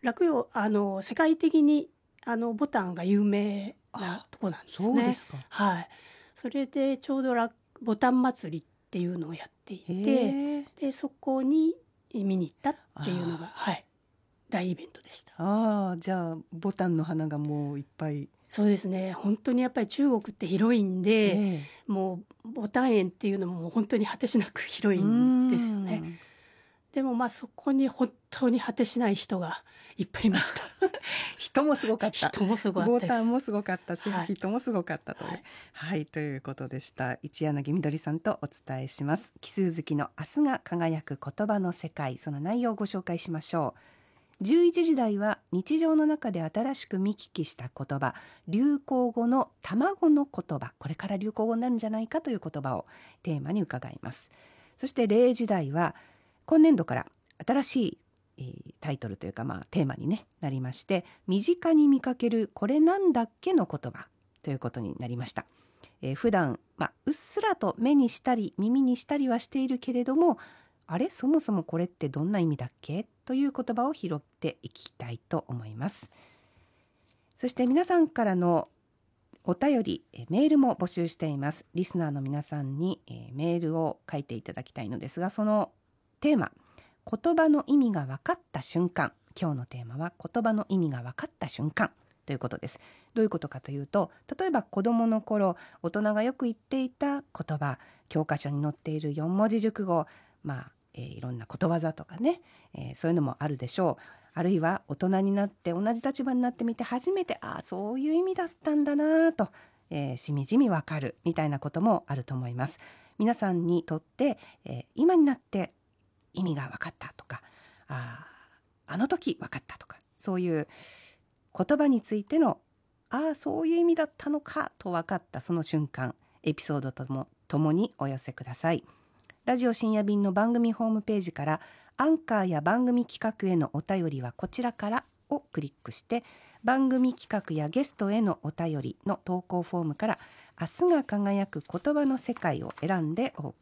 洛陽世界的にボタンが有名なとこなんですね。 そうですか。 はい。それでちょうどボタン祭りっていうのをやっていて、 へえ。 でそこに見に行ったっていうのが、はい、大イベントでした。 じゃあボタンの花がもういっぱい。 そうですね。本当にやっぱり中国って広いんで、 えもうボタン園っていうのも本当に果てしなく広いんですよね。でもそこに本当に果てしない人がいっぱいいました。 人もすごかった。 人もすごかったです。 ボタンもすごかったし、 はい、 人もすごかったという、 はい、 はい、ということでした。一柳みどりさんとお伝えします。奇数月の明日が輝く言葉の世界、その内容をご紹介しましょう。11時台は日常の中で新しく見聞きした言葉、流行語の卵の言葉、これから流行語になるんじゃないかという言葉をテーマに伺います。そして0時台は今年度から新しいタイトルというか、テーマに、なりまして、身近に見かけるこれなんだっけの言葉ということになりました。普段、うっすらと目にしたり耳にしたりはしているけれども、あれそもそもこれってどんな意味だっけという言葉を拾っていきたいと思います。そして皆さんからのお便り、メールも募集しています。リスナーの皆さんにメールを書いていただきたいのですが、そのテーマ、言葉の意味が分かった瞬間。今日のテーマは言葉の意味が分かった瞬間ということです。どういうことかというと、例えば子どもの頃大人がよく言っていた言葉、教科書に載っている4文字熟語、いろんなことわざとかそういうのもあるでしょう。あるいは大人になって同じ立場になってみて初めてそういう意味だったんだなと、しみじみわかるみたいなこともあると思います。皆さんにとって、今になって意味が分かったとか、あの時分かったとか、そういう言葉についてのそういう意味だったのかと分かったその瞬間、エピソードともにお寄せください。ラジオ深夜便の番組ホームページからアンカーや番組企画へのお便りはこちらからをクリックして、番組企画やゲストへのお便りの投稿フォームから明日が輝く言葉の世界を選んでお送